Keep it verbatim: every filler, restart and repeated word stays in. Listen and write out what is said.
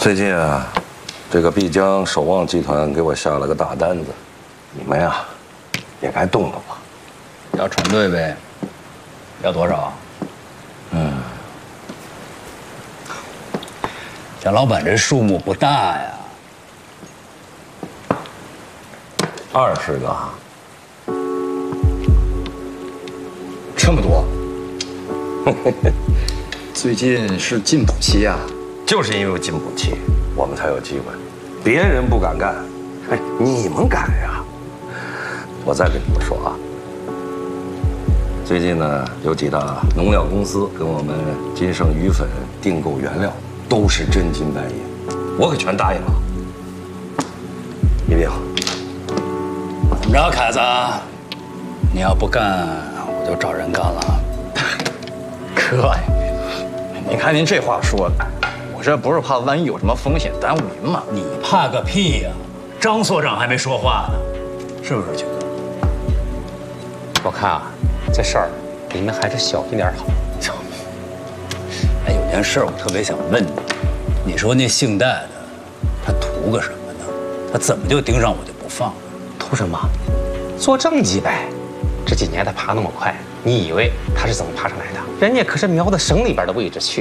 最近啊，这个必江守望集团给我下了个大单子，你们呀，也该动动了。 要船队呗，要多少？ 嗯， 蒋老板这数目不大呀， 二十个。 这么多？最近是进补期呀。 就是因为进补期，我们才有机会，别人不敢干，哎，你们敢呀！我再跟你们说啊，最近呢，有几大农药公司跟我们金盛鱼粉订购原料，都是真金白银，我可全答应了。一定。 怎么着，凯子？你要不干，我就找人干了。 哥呀，您看您这话说的。 我这不是怕万一有什么风险耽误您吗？ 你怕个屁呀！张所长还没说话呢，是不是，曲哥？ 我看啊，这事儿你们还是小心点好。 哎，有件事我特别想问你，你说那姓戴的，他图个什么呢？他怎么就盯上我就不放？ 图什么？做政绩呗。这几年他爬那么快，你以为他是怎么爬上来的？人家可是瞄到省里边的位置去。